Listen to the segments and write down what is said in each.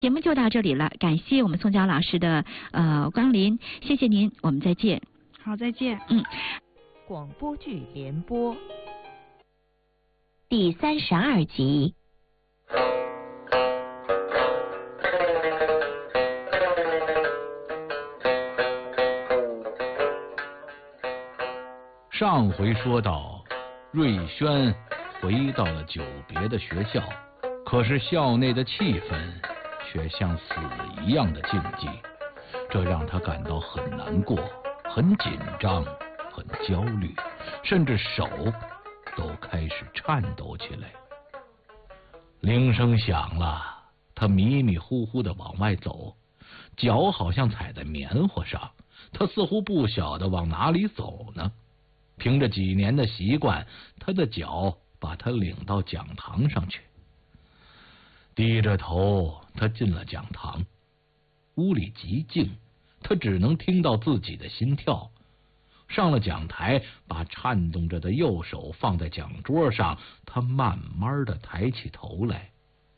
节目就到这里了，感谢我们宋佳老师的光临，谢谢您，我们再见。 好，再见。 广播剧联播第32集。 上回说到，瑞轩回到了久别的学校，可是校内的气氛却像死一样的静寂，这让他感到很难过，很紧张，很焦虑，甚至手都开始颤抖起来。铃声响了，他迷迷糊糊地往外走，脚好像踩在棉花上，他似乎不晓得往哪里走呢。凭着几年的习惯，他的脚把他领到讲堂上去。低着头，他进了讲堂。屋里极静，他只能听到自己的心跳。上了讲台，把颤动着的右手放在讲桌上，他慢慢地抬起头来。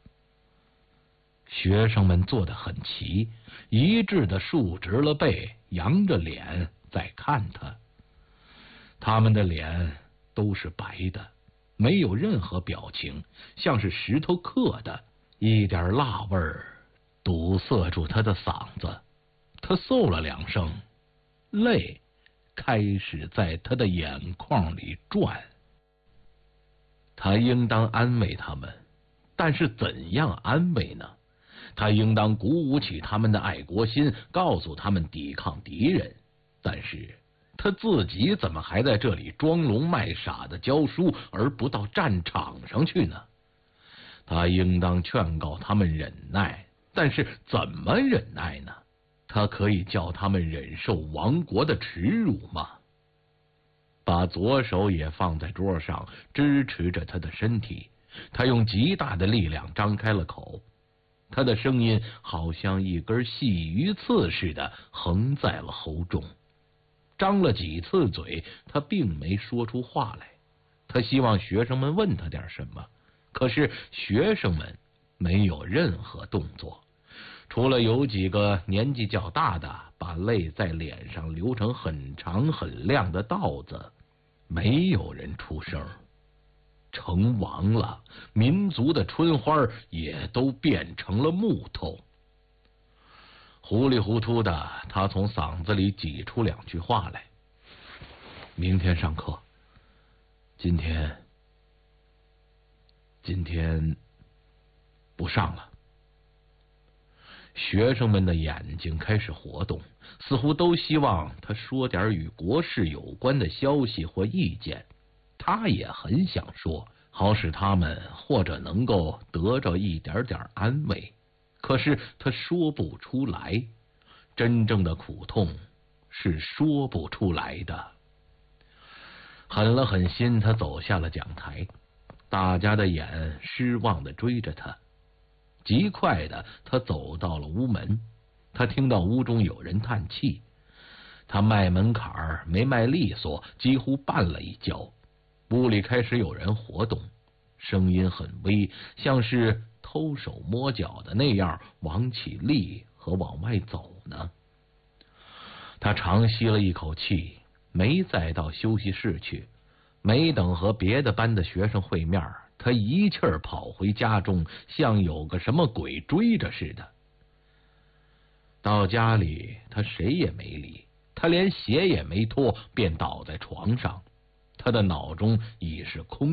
学生们坐得很齐，一致地竖直了背，扬着脸在看他。他们的脸都是白的，没有任何表情，像是石头刻的，一点辣味儿堵塞住他的嗓子。他嗽了2声，泪开始在他的眼眶里转。他应当安慰他们，但是怎样安慰呢？他应当鼓舞起他们的爱国心，告诉他们抵抗敌人，但是他自己怎么还在这里装聋卖傻的教书，而不到战场上去呢？他应当劝告他们忍耐，但是怎么忍耐呢？他可以叫他们忍受亡国的耻辱吗？把左手也放在桌上，支持着他的身体。他用极大的力量张开了口，他的声音好像一根细鱼刺似的横在了喉中。张了几次嘴，他并没说出话来。他希望学生们问他点什么，可是学生们没有任何动作，除了有几个年纪较大的把泪在脸上流成很长很亮的道子，没有人出声。城亡了，民族的春花也都变成了木头。糊里糊涂的，他从嗓子里挤出2句话来：明天上课，今天不上了。学生们的眼睛开始活动，似乎都希望他说点与国事有关的消息或意见。他也很想说，好使他们或者能够得着一点点安慰，可是他说不出来。真正的苦痛是说不出来的。狠了狠心，他走下了讲台，大家的眼失望地追着他。极快的，他走到了屋门。他听到屋中有人叹气，他迈门槛儿没迈利索，几乎绊了一跤。屋里开始有人活动，声音很微，像是偷手摸脚的那样往起立和往外走呢。他长吸了一口气，没再到休息室去。没等和别的班的学生会面，他一气儿跑回家中，像有个什么鬼追着似的。到家里，他谁也没理，他连鞋也没脱，便倒在床上。他的脑中已是空